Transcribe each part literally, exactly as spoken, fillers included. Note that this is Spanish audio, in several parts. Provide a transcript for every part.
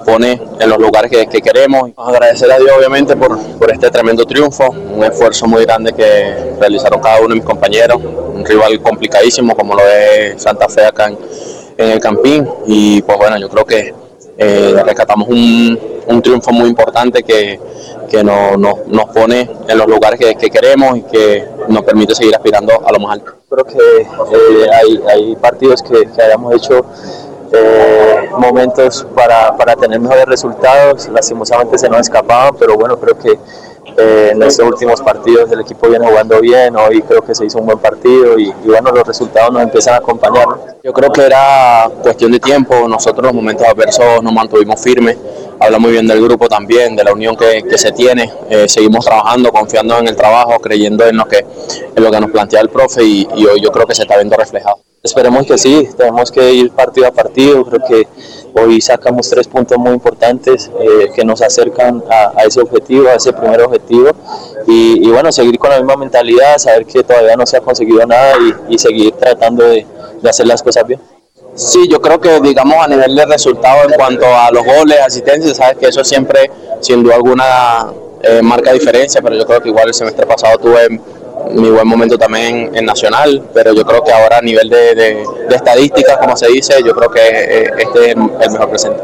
pone en los lugares que, que queremos. Agradecer a Dios obviamente por, por este tremendo triunfo, un esfuerzo muy grande que realizaron cada uno de mis compañeros, un rival complicadísimo como lo es Santa Fe acá en, en el Campín, y pues bueno, yo creo que eh, rescatamos un, un triunfo muy importante que, que no, no, nos pone en los lugares que, que queremos y que nos permite seguir aspirando a lo más alto. Creo que eh, hay, hay partidos que, que hayamos hecho eh, momentos para, para tener mejores resultados, lastimosamente se nos escapaban, pero bueno, creo que eh, en estos últimos partidos el equipo viene jugando bien, hoy creo que se hizo un buen partido y, y bueno, los resultados nos empiezan a acompañar, ¿no? Yo creo que era cuestión de tiempo, nosotros en los momentos adversos nos mantuvimos firmes, habla muy bien del grupo también, de la unión que, que se tiene, eh, seguimos trabajando, confiando en el trabajo, creyendo en lo que, en lo que nos plantea el profe y, y hoy yo creo que se está viendo reflejado. Esperemos que sí, tenemos que ir partido a partido, creo que hoy sacamos tres puntos muy importantes eh, que nos acercan a, a ese objetivo, a ese primer objetivo y, y bueno, seguir con la misma mentalidad, saber que todavía no se ha conseguido nada y, y seguir tratando de, de hacer las cosas bien. Sí, yo creo que digamos a nivel de resultado en cuanto a los goles, asistencias, sabes que eso siempre sin duda alguna eh, marca diferencia, pero yo creo que igual el semestre pasado tuve mi buen momento también en Nacional, pero yo creo que ahora a nivel de, de, de estadísticas, como se dice, yo creo que eh, este es el mejor presente.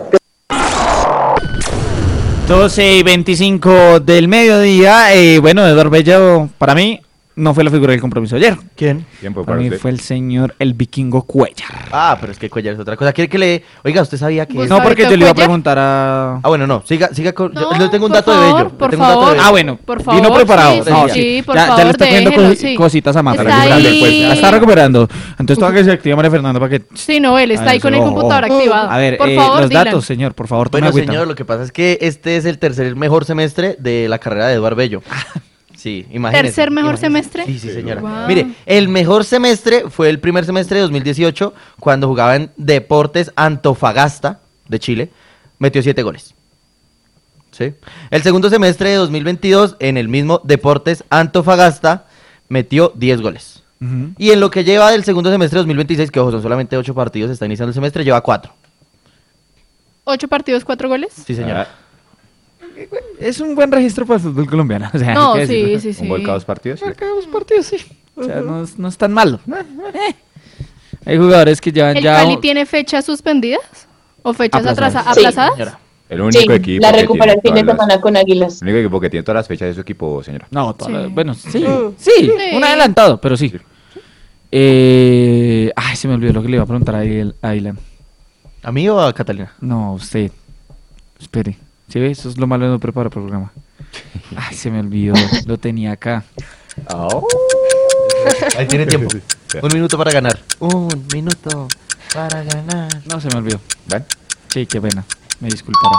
doce y veinticinco del mediodía, eh, bueno, Eduardo Bello, para mí, no fue la figura del compromiso ayer. ¿Quién? ¿Quién fue para mí usted? Fue el señor El Vikingo Cuellar. Ah, pero es que Cuellar es otra cosa. ¿Quiere que le...? Oiga, ¿usted sabía que...? No, porque yo le iba a preguntar a... Ah, bueno, no. Siga, siga con... No, yo, yo tengo un por dato favor, de Bello. por tengo un dato favor. de Bello. Ah, bueno. Por favor, Vino preparado. sí, no, sí, sí. sí, por ya, favor, ya le está cogiendo déjelo, cosi- sí. cositas a Mata. Está ahí. Pues, la está recuperando. Entonces tengo que se activa María Fernanda para que... Sí, no, él está Ah, ahí con eso, el oh, computador oh. activado. A ver, por eh, favor, los Dylan. datos, señor, por favor, tome Bueno, agüita. señor, lo que pasa es que este es el tercer mejor semestre de la carrera de Eduardo Bello. Sí, imagínese. ¿Tercer mejor imagínese. semestre? Sí, sí, señora. Wow. Mire, el mejor semestre fue el primer semestre de dos mil dieciocho, cuando jugaba en Deportes Antofagasta de Chile, metió siete goles. ¿Sí? El segundo semestre de dos mil veintidós, en el mismo Deportes Antofagasta, metió diez goles. Uh-huh. Y en lo que lleva del segundo semestre de dos mil veintiséis, que ojo, son solamente ocho partidos, está iniciando el semestre, lleva cuatro. ¿Ocho partidos, cuatro goles? Sí, señora. Ah. Es un buen registro para el fútbol colombiano. O sea, No, hay que sí, decirlo. sí, sí. Un gol cada dos partidos. sí. Marca dos partidos, sí. O sea, no, es- no es tan malo. Eh. Hay jugadores que llevan ¿El ya... Cali tiene fechas suspendidas? ¿O fechas Aplazadas. atrasa- Sí. aplazadas? Señora. El único Sí, equipo. la que recupera el tiene fin de todas las- semana con Águilas. El único equipo que tiene todas las fechas de su equipo, señora. No, toda la- Sí. bueno, sí, Mm. sí, Sí. un adelantado, pero sí. Eh, ay, se me olvidó lo que le iba a preguntar a, Il- a Ilan. ¿A mí o a Catalina? No, a usted. Espere. ¿Sí ve? Eso es lo malo de no preparar el programa. Ay, se me olvidó. Lo tenía acá. Ahí tiene tiempo. Un minuto para ganar. Un minuto para ganar. No, se me olvidó. ¿Ven? Sí, qué pena. Me disculpará.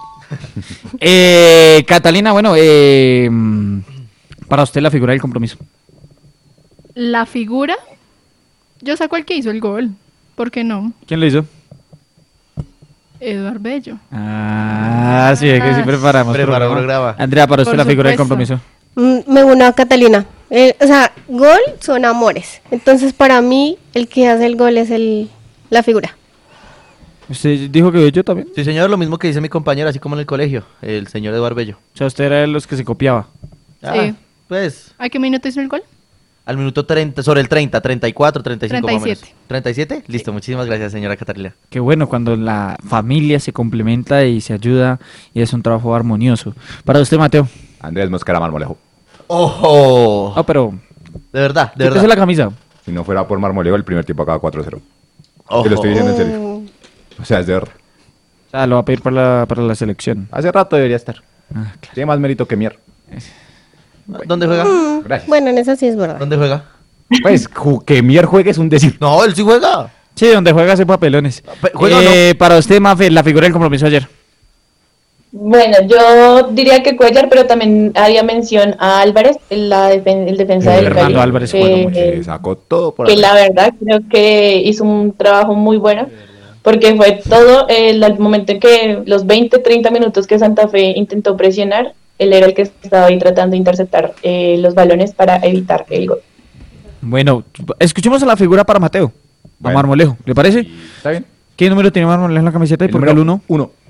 eh, Catalina, bueno, eh, mm, para usted la figura del compromiso. La figura, yo saco el que hizo el gol. ¿Por qué no? ¿Quién lo hizo? Eduardo Bello. Ah, sí, es que sí preparamos. Preparó programa. programa. Andrea, para usted Por la figura del supuesto. compromiso. Mm, Me uno a Catalina. Eh, o sea, gol son amores. Entonces, para mí, el que hace el gol es el la figura. Usted dijo que yo también. Sí, señor, lo mismo que dice mi compañero, así como en el colegio, el señor Eduardo Bello. O sea, usted era de los que se copiaba. Ah, Sí. Pues, ¿A qué minuto hizo el gol? al minuto treinta, sobre el treinta, treinta y cuatro, treinta y cinco treinta y más o siete. menos. ¿treinta y siete? Listo, muchísimas gracias, señora Catalina. Qué bueno cuando la familia se complementa y se ayuda y es un trabajo armonioso. Para usted, Mateo. Andrés Mosquera Marmolejo. ¡Ojo! Ah, pero De verdad, de quítese verdad. la camisa. Si no fuera por Marmolejo, el primer tiempo acaba cuatro cero. Ojo. Y lo estoy diciendo en serio. Mm, O sea, es de verdad. O sea, lo va a pedir para la, para la selección. Hace rato debería estar. Ah, claro. Tiene más mérito que Mier. ¿Dónde juega? mm, Gracias. Bueno, en eso sí es verdad. ¿Dónde juega? Pues ju- que Mier juegue es un decir. No, él sí juega. Sí, donde juega hace papelones. Pe- ¿juega o Eh, Para usted, Mafe, la figura del compromiso ayer. Bueno, yo diría que Cuellar, pero también haría mención a Álvarez, la defen- el defensa Eh, del Fernando Cali, Álvarez que, jugó Que sacó todo por que ahí. la verdad creo que hizo un trabajo muy bueno, porque fue todo el, al momento en que los veinte, treinta minutos que Santa Fe intentó presionar, él era el que estaba ahí tratando de interceptar eh, los balones para evitar el gol. Bueno, escuchemos a la figura para Mateo. A Bueno. Marmolejo. ¿Le parece? Está bien. ¿Qué número tiene Marmolejo en la camiseta y por qué el uno? Uno.